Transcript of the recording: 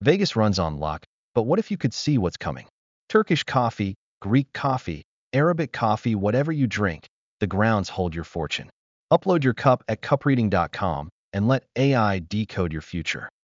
Vegas runs on luck, but what if you could see what's coming? Turkish coffee, Greek coffee, Arabic coffee, whatever you drink, the grounds hold your fortune. Upload your cup at cupreading.com and let AI decode your future.